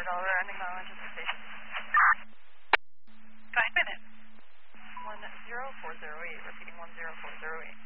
Delaware, and acknowledge at the station. 5 minutes. 10408, repeating 10408.